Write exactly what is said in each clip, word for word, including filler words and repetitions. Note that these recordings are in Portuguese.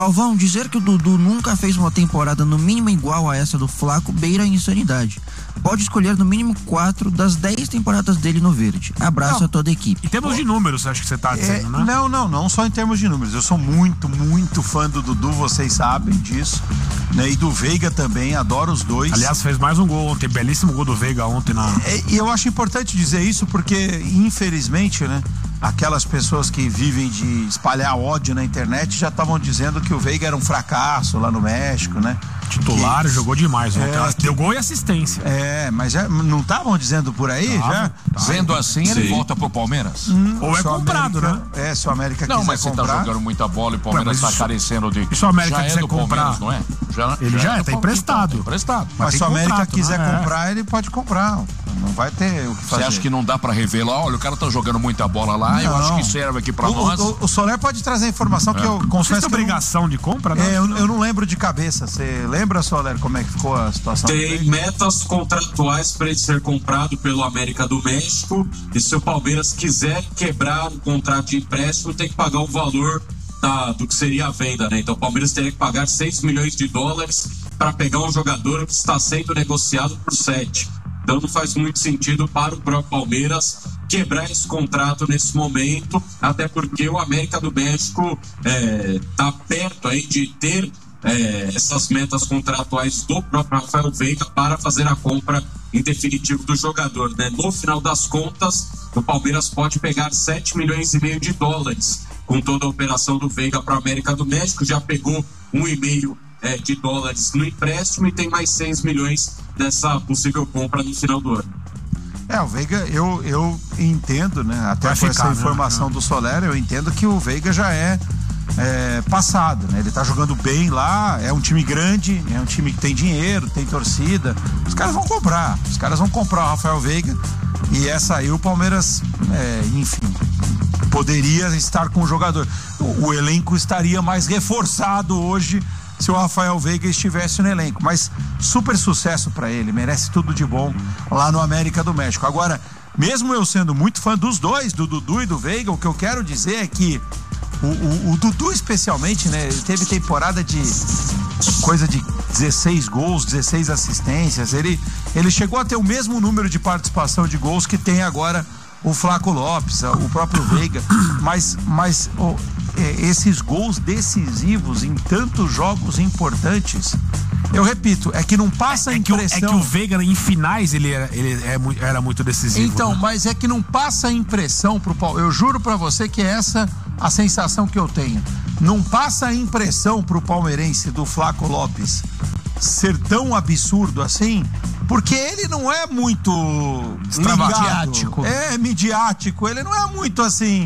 Galvão, dizer que o Dudu nunca fez uma temporada no mínimo igual a essa do Flaco beira a insanidade. Pode escolher no mínimo quatro das dez temporadas dele no verde. Abraço não. a toda a equipe. Em termos de números, acho que você tá dizendo, é, né? Não, não, não só em termos de números. Eu sou muito, muito fã do Dudu, vocês sabem disso. Né? E do Veiga também, adoro os dois. Aliás, fez mais um gol ontem, belíssimo gol do Veiga ontem na... É, e eu acho importante dizer isso porque, infelizmente, né? Aquelas pessoas que vivem de espalhar ódio na internet já estavam dizendo que o Veiga era um fracasso lá no México, né? Titular, que, jogou demais. É, ontem, deu gol e assistência. É, mas já, não estavam dizendo por aí tava, já? Tava. Sendo assim, ele Sim. volta pro Palmeiras? Hum, Ou é comprado, América, né? É, se o América não, quiser mas comprar... você tá jogando muita bola e o Palmeiras Ué, tá carecendo de... E se o América já quiser é do comprar? Não é? Já, ele já, já é, tá emprestado. Tá emprestado. Mas, mas se o América contrato, quiser né? comprar, ele pode comprar. Não vai ter o que fazer. Você acha que não dá pra revelar? Olha, o cara tá jogando muita bola lá, não. Eu acho que serve aqui pra o, nós. O, o Soler pode trazer informação é. que eu confesso que obrigação eu não... de compra, né? É, eu, eu não lembro de cabeça. Você lembra, Soler, como é que ficou a situação? Tem metas contratuais para ele ser comprado pelo América do México, e se o Palmeiras quiser quebrar o contrato de empréstimo, tem que pagar o valor da, do que seria a venda, né? Então o Palmeiras teria que pagar seis milhões de dólares para pegar um jogador que está sendo negociado por sete. Então não faz muito sentido para o próprio Palmeiras quebrar esse contrato nesse momento, até porque o América do México está é, perto aí de ter é, essas metas contratuais do próprio Rafael Veiga para fazer a compra em definitivo do jogador, né? No final das contas, o Palmeiras pode pegar sete milhões e meio de dólares com toda a operação do Veiga para a América do México. Já pegou um e meio é, de dólares no empréstimo e tem mais seis milhões dessa possível compra no final do ano. É, o Veiga, eu, eu entendo, né? Até Vai com ficar, essa informação né? do Soler, eu entendo que o Veiga já é, é passado, né? Ele tá jogando bem lá, é um time grande, é um time que tem dinheiro, tem torcida. Os caras vão comprar, os caras vão comprar o Rafael Veiga e essa aí o Palmeiras, é, enfim, poderia estar com o jogador. O, o elenco estaria mais reforçado hoje se o Rafael Veiga estivesse no elenco, mas super sucesso para ele, merece tudo de bom lá no América do México. Agora, mesmo eu sendo muito fã dos dois, do Dudu e do Veiga, o que eu quero dizer é que o, o, o Dudu especialmente, né, ele teve temporada de coisa de dezesseis gols, dezesseis assistências, ele, ele chegou a ter o mesmo número de participação de gols que tem agora o Flaco Lopes, o próprio Veiga, mas, mas oh, é, esses gols decisivos em tantos jogos importantes, eu repito, é que não passa a é, é impressão... Que o, é que o Veiga em finais ele era, ele era muito decisivo. Então, né? mas é que não passa a impressão pro Paulo, eu juro pra você que é essa a sensação que eu tenho, não passa a impressão pro palmeirense do Flaco Lopes ser tão absurdo assim, porque ele não é muito midiático. É, midiático. Ele não é muito assim,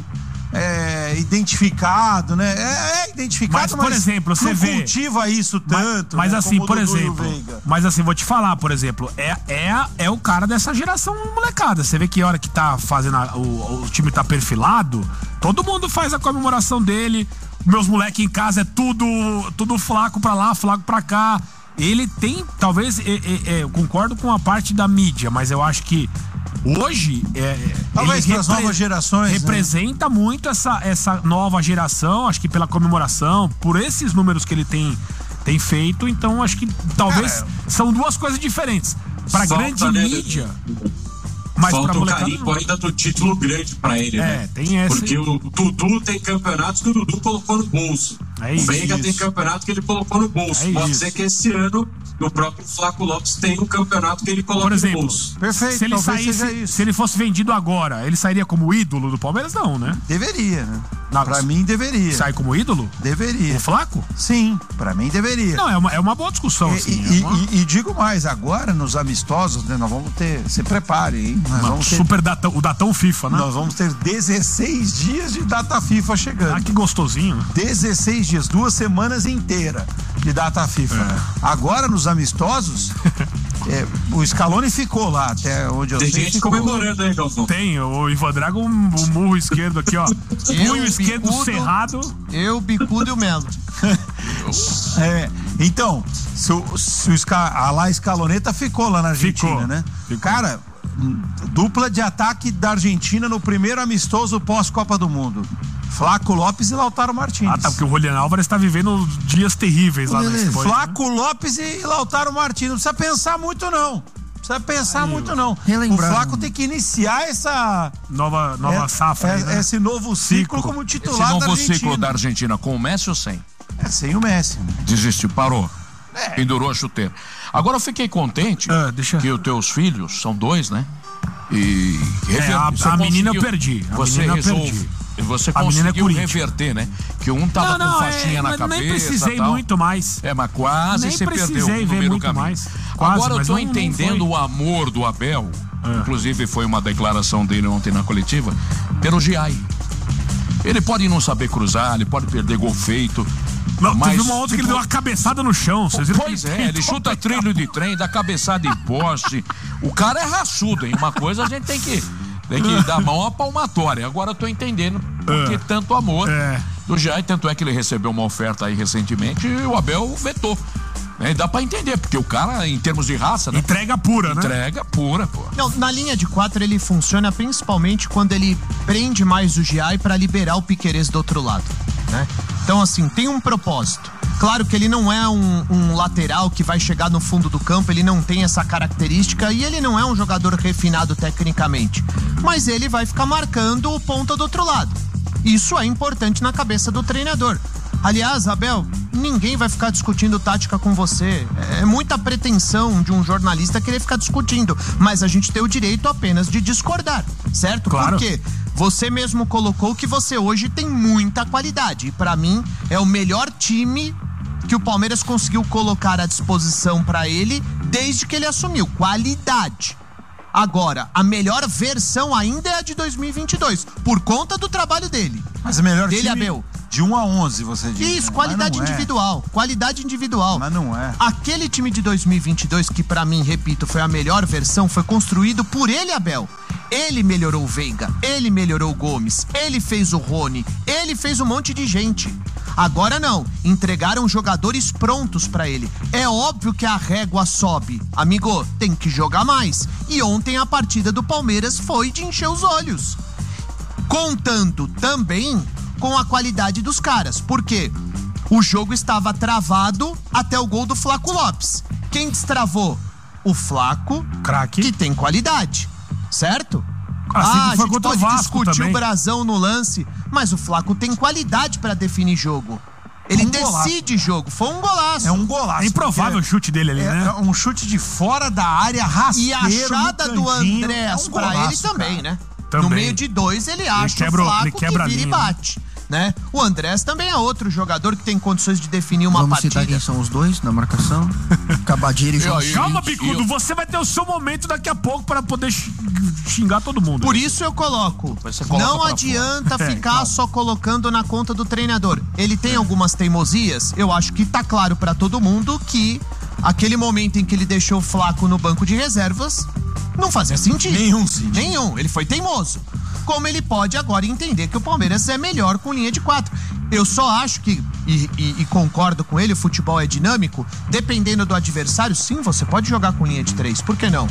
é, identificado, né? É, é identificado, mas, por mas exemplo, você não vê, cultiva isso tanto. Mas, mas né, assim, por Dudu exemplo, mas assim, vou te falar, por exemplo, é, é, é o cara dessa geração molecada. Você vê que a hora que tá fazendo a, o, o time tá perfilado, todo mundo faz a comemoração dele. Meus moleques em casa é tudo, tudo Flaco pra lá, Flaco pra cá. Ele tem, talvez, é, é, é, eu concordo com a parte da mídia, mas eu acho que hoje é, talvez para as novas gerações representa né? muito essa, essa nova geração, acho que pela comemoração, por esses números que ele tem, tem feito, então acho que talvez Cara, são duas coisas diferentes. Para grande né, mídia. Mas falta o carimbo ainda do título grande pra ele, é, né? Tem esse... Porque o Dudu tem campeonatos que o Dudu colocou no bolso. É o Veiga tem campeonato que ele colocou no bolso. É Pode isso. ser que esse ano o próprio Flaco Lopes tem um campeonato que ele coloca Por exemplo, no bolso. Perfeito, se ele saísse, se ele fosse vendido agora, ele sairia como ídolo do Palmeiras? Não, né? Deveria, né? Não, pra mim deveria. Sai como ídolo? Deveria. O Flaco? Sim, pra mim deveria. Não, é uma, é uma boa discussão. E, assim, e, é uma... e, e digo mais, agora nos amistosos, né, nós vamos ter, se prepare, hein? Nós Mano, vamos ter, super datão, o datão FIFA, né? Nós vamos ter dezesseis dias de data FIFA chegando. Ah, que gostosinho. dezesseis dias, duas semanas inteiras de data FIFA. É. Agora nos amistosos, é, o Scaloni ficou lá, até onde eu Tem sei. Tem gente ficou. comemorando aí, Galvão. Tem, o Ivan Drago, o um, murro esquerdo aqui, ó. Punho esquerdo bicudo, cerrado. Eu, Bicudo e o Melo. É, então, se o, se o Sca, a lá Scaloneta ficou lá na Argentina, ficou, né? Ficou. Cara, dupla de ataque da Argentina no primeiro amistoso pós-Copa do Mundo. Flaco Lopes e Lautaro Martins. Ah, tá, porque o Julián Álvares tá vivendo dias terríveis lá Beleza. no Sport. Flaco né? Lopes e Lautaro Martins. Não precisa pensar muito, não. Não precisa pensar Aí, muito, não. Relembrar. O Flaco tem que iniciar essa... Nova, nova é, safra. É, aí, né? Esse novo ciclo, ciclo como titular esse novo da Argentina. ciclo da Argentina com o Messi ou sem? É, sem o Messi. Desistiu, parou. É. Pendurou a chuteira. Agora eu fiquei contente ah, deixa... que os teus filhos, são dois, né? E... É, a, a menina eu perdi. A você menina resolve... perdi. Você a conseguiu é reverter, né? Que um tava não, não, com faixinha é, na cabeça. Nem precisei tal. muito mais. É, mas quase nem você perdeu ver no meio muito do caminho. Mais. Quase, Agora eu tô não, entendendo não o amor do Abel. É. Inclusive foi uma declaração dele ontem na coletiva. Pelo Giai. Ele pode não saber cruzar, ele pode perder gol feito. Não, mas teve uma outra que ele deu uma cabeçada no chão. Vocês viram? Pois é, ele chuta trilho de trem, dá cabeçada em poste. O cara é raçudo, hein? Uma coisa a gente tem que... Tem que dar mão à palmatória. Agora eu tô entendendo por que tanto amor é. do Giai. Tanto é que ele recebeu uma oferta aí recentemente e o Abel vetou. É, dá pra entender, porque o cara, em termos de raça, né? Entrega pura, Entrega né? Entrega pura, pô. Não, na linha de quatro ele funciona principalmente quando ele prende mais o Giai pra liberar o Piquerez do outro lado, né? Então, assim, tem um propósito. Claro que ele não é um, um lateral que vai chegar no fundo do campo, ele não tem essa característica e ele não é um jogador refinado tecnicamente. Mas ele vai ficar marcando o ponta do outro lado. Isso é importante na cabeça do treinador. Aliás, Abel, ninguém vai ficar discutindo tática com você. É muita pretensão de um jornalista querer ficar discutindo. Mas a gente tem o direito apenas de discordar, certo? Claro. Por quê? Você mesmo colocou que você hoje tem muita qualidade. E pra mim, é o melhor time que o Palmeiras conseguiu colocar à disposição pra ele desde que ele assumiu. Qualidade. Agora, a melhor versão ainda é a de dois mil e vinte e dois, por conta do trabalho dele. Mas a melhor dele, time Abel. De um a onze, você diz. Isso, né? qualidade Mas não individual. É. Qualidade individual. Mas não é. Aquele time de dois mil e vinte e dois, que pra mim, repito, foi a melhor versão, foi construído por ele, Abel. Ele melhorou o Veiga, ele melhorou o Gomes, ele fez o Rony, ele fez um monte de gente. Agora não, entregaram jogadores prontos pra ele. É óbvio que a régua sobe. Amigo, tem que jogar mais. E ontem a partida do Palmeiras foi de encher os olhos. Contando também com a qualidade dos caras. Por quê? O jogo estava travado até o gol do Flaco Lopes. Quem destravou? O Flaco, craque, que tem qualidade, certo? Assim ah, a foi gente pode Vasco discutir também. o brasão no lance, mas o Flaco tem qualidade pra definir jogo. Ele um decide golaço. jogo. Foi um golaço. É um golaço. É improvável o chute dele ali, é, né? É um chute de fora da área, rasteiro. E a achada do Andrés é um pra golaço, ele também, cara. né? Também. No meio de dois, ele acha quebra, o Flaco ele quebra que vira a linha, e bate. Né? O Andrés também é outro jogador que tem condições de definir uma Vamos partida. citar quem são os dois na marcação? Cabadeira e João. Calma, Bicudo, eu... você vai ter o seu momento daqui a pouco para poder xingar todo mundo. Por isso eu coloco. coloca Não adianta fora. ficar É, só colocando na conta do treinador. Ele tem algumas teimosias. Eu acho que tá claro pra todo mundo que aquele momento em que ele deixou o Flaco no banco de reservas não fazia sentido. Nenhum sentido. Nenhum. Ele foi teimoso. Como ele pode agora entender que o Palmeiras é melhor com linha de quatro. Eu só acho que, e, e, e concordo com ele, o futebol é dinâmico. Dependendo do adversário, sim, você pode jogar com linha de três. Por que não?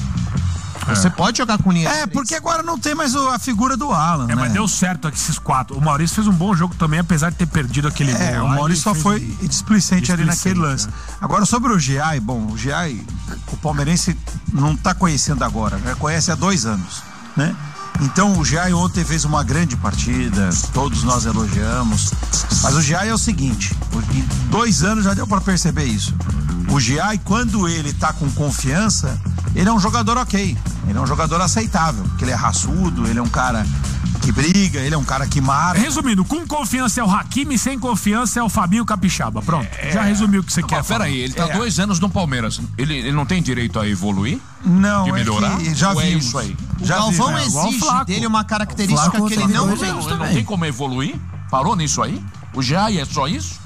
É. Você pode jogar com linha de É, três. porque agora não tem mais o, a figura do Alan, É, né? mas deu certo aqui esses quatro. O Maurício fez um bom jogo também, apesar de ter perdido aquele É, gol. o Maurício só foi um... displicente ali naquele lance. né? Agora, sobre o Giai, bom, o Giai, o palmeirense não tá conhecendo agora, já conhece há dois anos, né? Então o Giai ontem fez uma grande partida, todos nós elogiamos, mas o Giai é o seguinte, em dois anos já deu para perceber isso. O Giai, quando ele tá com confiança, ele é um jogador ok, ele é um jogador aceitável, porque ele é raçudo, ele é um cara que briga, ele é um cara que marca. Resumindo, com confiança é o Hakimi, sem confiança é o Fabinho Capixaba. Pronto, é... já resumiu o que você não, quer mas falar. Peraí, ele tá É. dois anos no Palmeiras. Ele, ele não tem direito a evoluir? Não, de melhorar? é que já Ou é vimos. isso aí? O Já Galvão vimos, é, igual o exige Flaco. dele uma característica Flaco que ele tem não dois tem. anos Ele não também. tem como evoluir? Parou nisso aí? O Giai é só isso?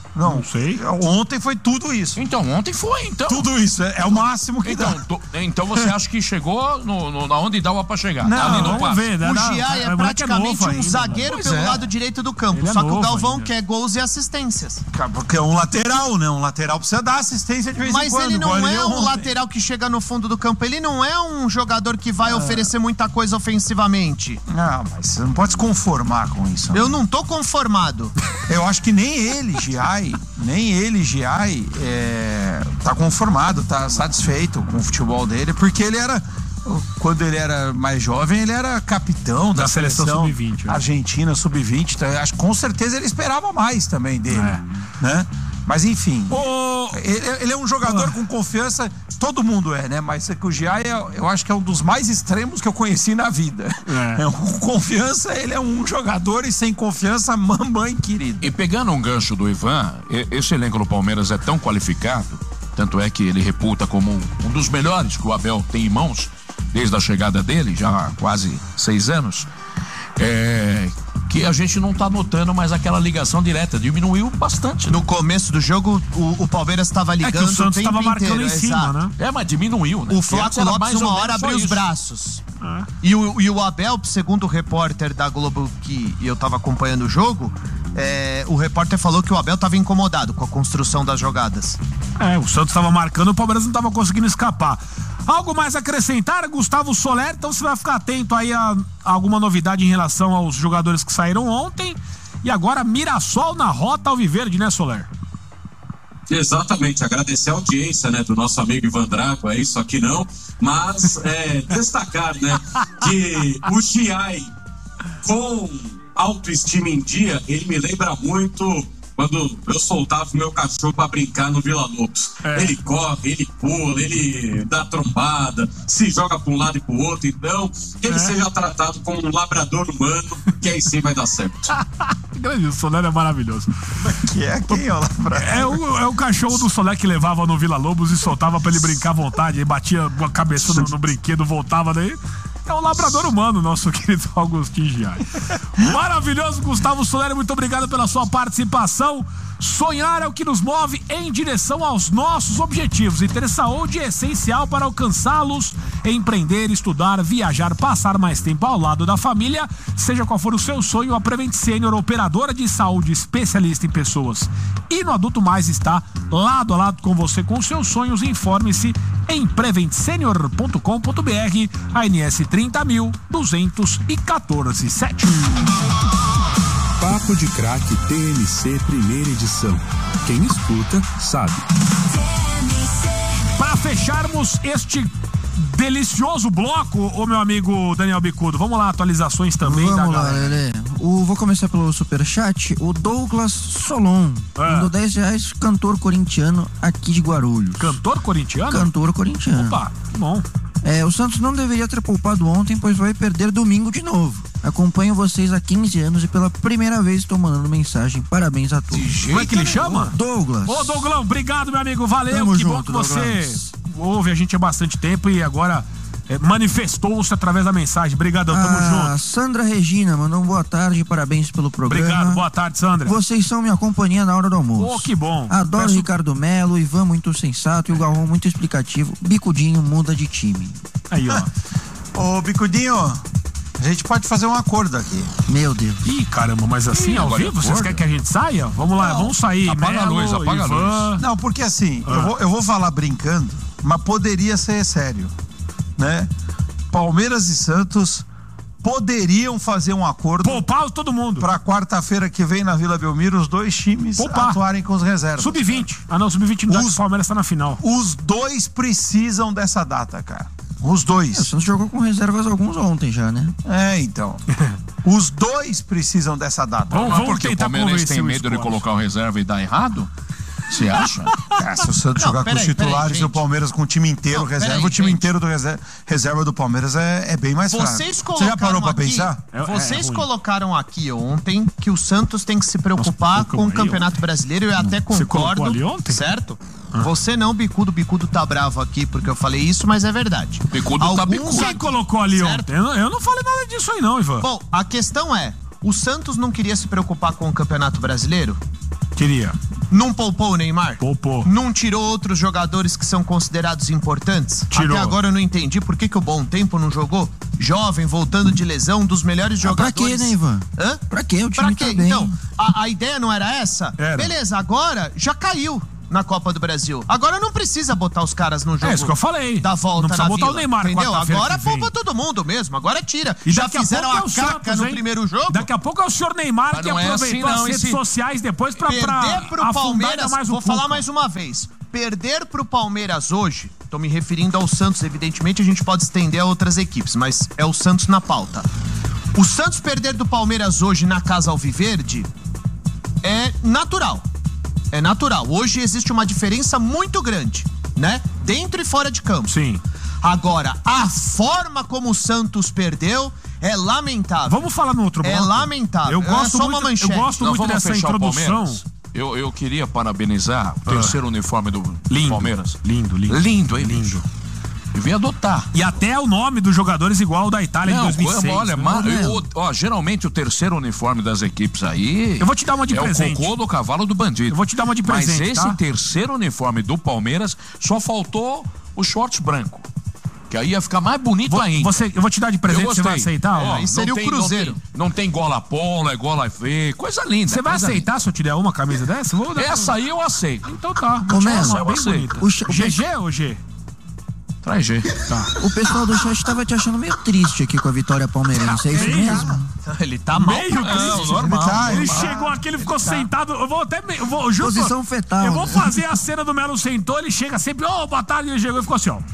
Não, não sei. Ontem foi tudo isso. Então, ontem foi, então. Tudo isso, é, é o máximo que então, dá. To, então você acha que chegou no, no, na onde dava pra chegar? Não, ali no vamos ver, né? O Não, Giai é o moleque praticamente é um ainda, zagueiro pois pelo é. lado direito do campo. Ele é Só que o novo Galvão ainda. quer gols e assistências. Porque é um lateral, né? Um lateral precisa dar assistência de vez Mas em quando. ele não igual é eu um ontem. lateral que chega no fundo do campo. Ele não é um jogador que vai oferecer muita coisa ofensivamente. Não, mas você não pode se conformar com isso. Eu não tô conformado. Eu acho que nem ele, Giai, nem ele, Giai, é, tá conformado, tá satisfeito com o futebol dele, porque ele era, quando ele era mais jovem, ele era capitão da, Da seleção seleção sub vinte, né? Argentina sub vinte, então, eu acho que com certeza ele esperava mais também dele, É. né? Mas enfim, Ô, ele, ele é um jogador com confiança, todo mundo é, né? Mas é que o Giai, é, eu acho que é um dos mais extremos que eu conheci na vida. É. É, com confiança, ele é um jogador e sem confiança, mamãe querida. E pegando um gancho do Ivan, e- esse elenco do Palmeiras é tão qualificado, tanto é que ele reputa como um, um dos melhores que o Abel tem em mãos, desde a chegada dele, já há quase seis anos, é, que a gente não tá notando mais aquela ligação direta, diminuiu bastante. No começo do jogo, o, o Palmeiras estava é ligando que o Santos o tempo tava marcando inteiro, em cima, exato. né? É, mas diminuiu, né? O Antes Flávio era Lopes mais ou uma menos hora só abriu os isso. braços. E o, e o Abel, segundo o repórter da Globo que eu tava acompanhando o jogo, é, o repórter falou que o Abel tava incomodado com a construção das jogadas. É, o Santos estava marcando, o Palmeiras não estava conseguindo escapar. Algo mais a acrescentar, Gustavo Soler? Então você vai ficar atento aí a, a alguma novidade em relação aos jogadores que saíram ontem. E agora Mirassol na rota alviverde, né, Soler? Exatamente, agradecer a audiência, né, do nosso amigo Ivan Drago, é isso aqui não, mas é, destacar, né, que o Giai, com autoestima em dia, ele me lembra muito quando eu soltava o meu cachorro pra brincar no Vila Lobos. É. Ele corre, ele pula, ele dá trombada, se joga pra um lado e pro outro, então que ele É. seja tratado como um labrador humano, que aí sim vai dar certo. Grande, o Soler é maravilhoso. Que é quem, ó, lá pra... É o, é o cachorro do Soler que levava no Vila Lobos e soltava pra ele brincar à vontade, aí batia a cabeça no, no brinquedo, voltava daí. É um labrador humano, nosso querido Augustinho Giai. Maravilhoso, Gustavo Soler, muito obrigado pela sua participação. Sonhar é o que nos move em direção aos nossos objetivos e ter saúde é essencial para alcançá-los. Empreender, estudar, viajar, passar mais tempo ao lado da família, seja qual for o seu sonho, a Prevent Senior, operadora de saúde especialista em pessoas e no adulto mais, está lado a lado com você com seus sonhos. Informe-se em prevent senior ponto com ponto br, A N S trinta mil duzentos e quatorze sete. Papo de Craque T M C primeira edição. Quem escuta, sabe. Para fecharmos este delicioso bloco, ô meu amigo Daniel Bicudo, vamos lá, atualizações também Vamos da lá, galera. Lelê. O, vou começar pelo superchat. O Douglas Solon Ah. mandou dez reais, cantor corintiano aqui de Guarulhos. Cantor corintiano? Cantor corintiano. Opa, que bom. É, o Santos não deveria ter poupado ontem, pois vai perder domingo de novo. Acompanho vocês há quinze anos e pela primeira vez estou mandando mensagem. Parabéns a todos. Como é que ele chama? Douglas. Ô, Douglão, obrigado, meu amigo. Valeu. Tamo que bom junto, que você Douglas. ouve a gente há bastante tempo e agora é, manifestou-se através da mensagem. Obrigadão, tamo A junto. Sandra Regina mandou um boa tarde, parabéns pelo programa. Obrigado, boa tarde, Sandra. Vocês são minha companhia na hora do almoço. Oh, que bom. Adoro Peço- o Ricardo Melo, o Ivan muito sensato e o Galvão muito explicativo. Bicudinho muda de time. Aí, ó. Ô, Bicudinho, a gente pode fazer um acordo aqui. Meu Deus. Ih, caramba, mas assim, Ih, ao agora é vivo, vocês acordo. querem que a gente saia? Vamos lá, Não, vamos sair. apaga a Melo, luz, apaga a Ivan. luz. Não, porque assim, eu, vou, eu vou falar brincando, mas poderia ser sério, né? Palmeiras e Santos poderiam fazer um acordo Poupar todo mundo. para quarta-feira que vem na Vila Belmiro, os dois times Poupar. atuarem com os reservas. sub vinte. Ah, não, sub vinte não dá, Os- que o Palmeiras tá na final. Os dois precisam dessa data, cara. Os É, o dois. Santos jogou com reservas alguns ontem já, né? É, então. Os dois precisam dessa data. Vamos, Mas vamos porque o tentar Palmeiras convencer tem o medo de esporte. colocar o reserva e dar errado? Você acha? Cara, se o Santos Não, jogar com os peraí, peraí, titulares gente. do Palmeiras com o time inteiro Não, reserva, peraí, o time gente. inteiro do reserva, reserva do Palmeiras é, é bem mais fraco. Vocês Você colocaram já parou pra aqui, pensar? É- é Vocês ruim. colocaram aqui ontem que o Santos tem que se preocupar Nossa, com o colocamos aí Campeonato Brasileiro. Eu até Você concordo. colocou ali ontem? Certo? Você não, Bicudo. Bicudo tá bravo aqui porque eu falei isso, mas é verdade. Bicudo tá bicudo. Quem colocou ali Certo. ontem? Eu não, eu não falei nada disso aí não, Ivan. Bom, a questão é, o Santos não queria se preocupar com o Campeonato Brasileiro? Queria. Não poupou o Neymar? Poupou. Não tirou outros jogadores que são considerados importantes? Tirou. Até agora eu não entendi por que, que o Bom Tempo não jogou. Jovem, voltando de lesão, um dos melhores jogadores. Pra quê, né, Ivan? Hã? Pra quê? O time pra quê? tá bem. Então, a, a ideia não era essa? Era. Beleza, agora já caiu na Copa do Brasil. Agora não precisa botar os caras no jogo. É isso que eu falei. Da volta não precisa na botar Vila, o Neymar, entendeu? Agora que vem. poupa todo mundo mesmo. Agora tira. E já daqui a fizeram pouco a é o caca Santos, no hein? primeiro jogo. Daqui a pouco é o senhor Neymar Mas que não é aproveitou assim, não, as redes esse- sociais depois pra, Perder pra pro afundar Palmeiras, ainda mais o vou falar Cuca. mais uma vez. Perder pro Palmeiras hoje, tô me referindo ao Santos, evidentemente a gente pode estender a outras equipes, mas é o Santos na pauta. O Santos perder do Palmeiras hoje na Casa Alviverde é natural. É natural. Hoje existe uma diferença muito grande, né? Dentro e fora de campo. Sim. Agora, a forma como o Santos perdeu é lamentável. Vamos falar no outro bloco. É lamentável. Eu gosto é só uma muito, manchete. eu gosto Não, muito vamos dessa fechar o introdução. Palmeiras. Eu, eu queria parabenizar o terceiro uniforme do Lindo. Palmeiras. Lindo, lindo. Lindo, hein, Lindo. bicho? Devia adotar. E até o nome dos jogadores igual ao da Itália em Não, dois mil e seis. olha, né? ma- né? eu- ó, geralmente o terceiro uniforme das equipes aí. Eu vou te dar uma de é presente. o cocô do cavalo do bandido. Eu vou te dar uma de presente, Mas esse tá? terceiro uniforme do Palmeiras só faltou o short branco. Que aí ia ficar mais bonito Vou- ainda. você, eu vou te dar de presente, Eu você vai gostei. aceitar? Ó, ó? aí seria não o tem- Cruzeiro. Não tem, não tem gola polo, é gola V, coisa linda. Você vai coisa aceitar se eu te der uma camisa dessa? Vou dar- linda. Essa aí eu aceito. Então tá. Ô, Melo, Essa é bem eu aceito. bonita. O Ch- o G G ou G? Traz G. O pessoal do chat tava te achando meio triste aqui com a vitória palmeirense. É isso Meio, mesmo? Ele tá mal. Meio triste. normal. Tá, Ele normal. chegou aqui, ele ficou sentado. Eu vou até. me- Eu vou, eu juro, Posição fetal, Eu vou né? fazer a cena do Melo sentou, ele chega sempre, ô, boa tarde, ele chegou e ficou assim, ó.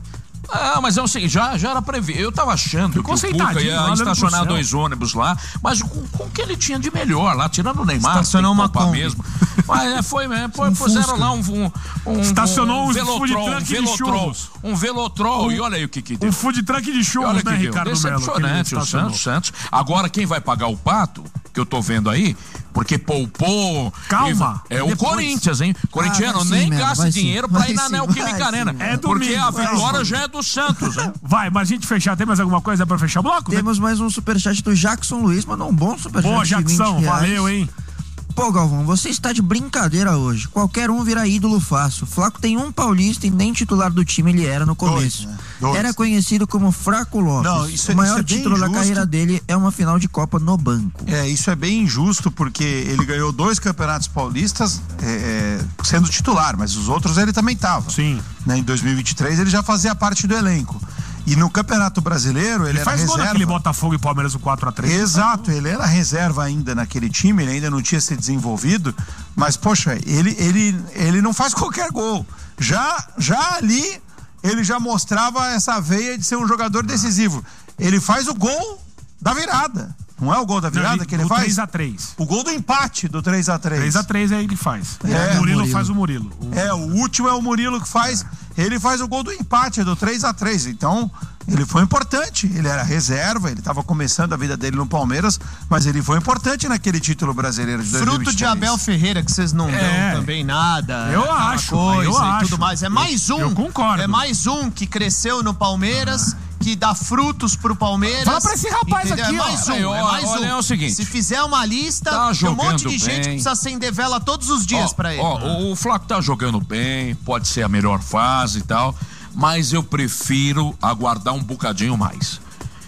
Ah, mas é o seguinte, já, já era previsto. Eu tava achando Ficou que o Cuca sentadinho, ia olhando estacionar pro céu. dois ônibus lá, mas com, com o que ele tinha de melhor lá, tirando o Neymar, Estacionou tem que uma poupar Kombi. mesmo. Mas é, foi, é, foi Um puseram Fusca. lá um, um, um Estacionou um um velotrol, food um truck de velotrol, churros. um velotrol, e olha aí o que que deu. Um food truck de E olha churros, que né, deu. Ricardo Melo? que ele Decepcionante o estacionou. Santos, Santos. Agora quem vai pagar o pato, que eu tô vendo aí, porque poupou... Calma, e- É o depois. Corinthians, hein? Corintiano, vai sim, nem Melo, gasta vai sim. dinheiro pra Vai ir na sim, Neoquímica vai Arena. sim. É porque domingo, a vai vitória sim. já é do Santos, hein? Vai, mas a gente fechar, tem mais alguma coisa pra fechar o bloco? Temos mais um superchat do Jackson Luiz, mandou um bom superchat. Boa, de Jackson, vinte reais. valeu, hein? Pô, Galvão, você está de brincadeira hoje. Qualquer um vira ídolo fácil. Flaco tem um paulista e nem titular do time ele era no começo. Dois, né? Dois. Era conhecido como Fraco Lopes. Não, isso é- o maior isso é bem título da injusto. carreira dele é uma final de Copa no banco. É, isso é bem injusto porque ele ganhou dois campeonatos paulistas é, é, sendo titular, mas os outros ele também estava. Sim. Né, em dois mil e vinte e três ele já fazia parte do elenco. E no Campeonato Brasileiro ele, Ele era faz gol reserva. naquele Botafogo e Palmeiras, o quatro a três. Exato, ele era reserva ainda naquele time, ele ainda não tinha se desenvolvido, mas poxa, ele, ele, ele não faz qualquer gol. Já, já ali ele já mostrava essa veia de ser um jogador decisivo. Ele faz o gol da virada. Não é o gol da virada que ele faz? três a três. O gol do empate do três a três. três a três é ele que faz. É, o Murilo, Murilo. faz o Murilo. O- É, o último é o Murilo que faz. Ele faz o gol do empate do três a três. Então, ele foi importante. Ele era reserva, ele estava começando a vida dele no Palmeiras, mas ele foi importante naquele título brasileiro de dois mil e vinte e três. Fruto de Abel Ferreira, que vocês não É. dão também nada. Eu aquela acho, coisa eu e acho. tudo mais. É mais um. eu concordo. É mais um que cresceu no Palmeiras, que dá frutos pro Palmeiras. Fala pra esse rapaz entendeu? aqui, é ó. mais um, Aí, ó, é mais olha, um. é o seguinte. Se fizer uma lista, Tá tem um monte jogando de gente bem. que precisa acender vela todos os dias Ó, pra ele. ó, o, o Flaco tá jogando bem, pode ser a melhor fase e tal, mas eu prefiro aguardar um bocadinho mais.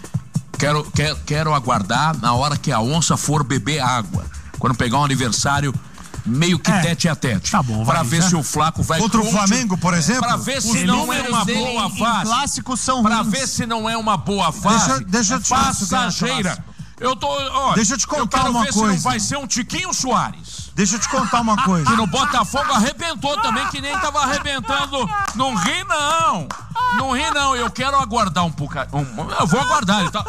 Quero, quero, quero aguardar na hora que a onça for beber água. Quando pegar um aniversário meio que É, tete a tete. tá bom, Pra vai, ver já. se o Flaco vai Contra o conti- Flamengo, por exemplo? Pra ver Os se não é números uma dele boa em fase. clássicos são Pra ruins. ver se não é uma boa fase. Deixa- deixa eu te- passageira. Eu tô, ó, Deixa eu te contar eu quero uma ver se não coisa. vai ser um Tiquinho Soares. Deixa eu te contar uma coisa. Que no Botafogo arrebentou também, que nem tava arrebentando. Não ri, não. Não ri, não. Eu quero aguardar um pouco. Um, eu vou aguardar. Ele tá...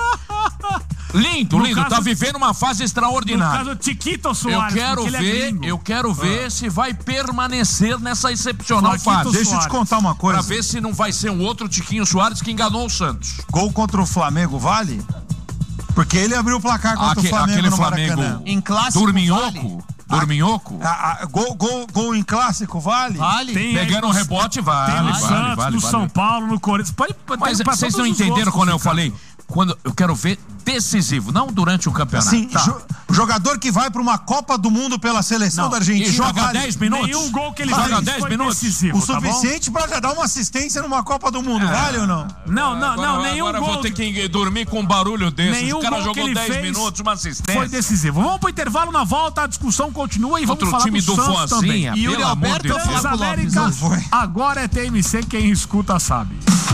Lindo, No lindo. caso- tá vivendo uma fase No extraordinária. caso, Tiquito Eu Soares. quero porque ele é ver, gringo. eu quero ver se vai permanecer nessa excepcional Flaquito fase. Deixa eu te Soares. contar uma Pra coisa. ver se não vai ser um outro Tiquinho Soares que enganou o Santos. Gol contra o Flamengo vale? Porque ele abriu o placar contra Aque- o Flamengo aquele no Flamengo Maracanã. Em clássico Dorminhoco? vale? Dorminhoco? A- a- gol, gol, gol em clássico vale? Vale. Tem aí Pegando no- um rebote, vale. Tem no vale, Santos, vale, no vale. São Paulo, no Corinthians. Pode, pode Mas tem pra vocês todos não os entenderam gostos, quando eu Ricardo. falei quando eu quero ver decisivo, não durante o campeonato. Sim, tá. jo jogador que vai para uma Copa do Mundo pela seleção não, da Argentina. E joga vale dez minutos. Nenhum gol que ele joga fez dez foi minutos. decisivo, o tá suficiente para já dar uma assistência numa Copa do Mundo, é. vale ou não? Não, não, agora, não, nenhum agora gol. Agora vou ter que dormir com um barulho desse. Nenhum O cara gol jogou que ele dez fez minutos, uma assistência. Foi decisivo. Vamos pro intervalo, na volta a discussão continua e vamos Outro falar time do, do Santos também. Fonzinha, E pelo Yuri amor Alberto de Deus. Transamérica, agora é T M C, quem escuta sabe.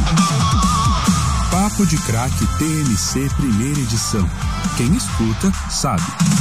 Papo de Craque T M C primeira edição. Quem escuta sabe.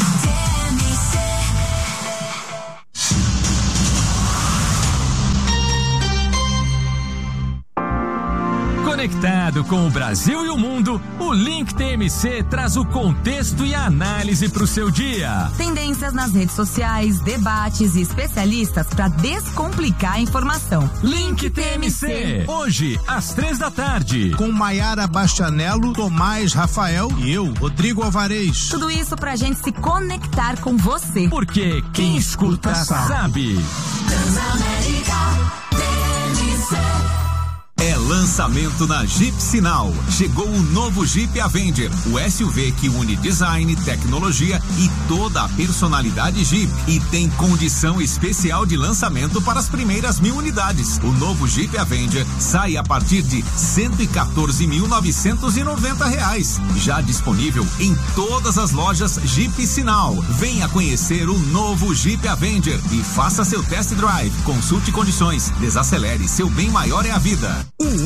Conectado com o Brasil e o mundo, o Link T M C traz o contexto e a análise para o seu dia. Tendências nas redes sociais, debates e especialistas para descomplicar a informação. Link T M C, hoje às três da tarde. Com Maiara Bastianello, Tomás Rafael e eu, Rodrigo Alvarez. Tudo isso pra gente se conectar com você. Porque quem, quem escuta, escuta sabe. Transamérica T M C. É lançamento na Jeep Sinal. Chegou o novo Jeep Avenger, o S U V que une design, tecnologia e toda a personalidade Jeep. E tem condição especial de lançamento para as primeiras mil unidades. O novo Jeep Avenger sai a partir de cento e quatorze mil novecentos e noventa reais. Já disponível em todas as lojas Jeep Sinal. Venha conhecer o novo Jeep Avenger e faça seu test drive. Consulte condições. Desacelere, seu bem maior é a vida.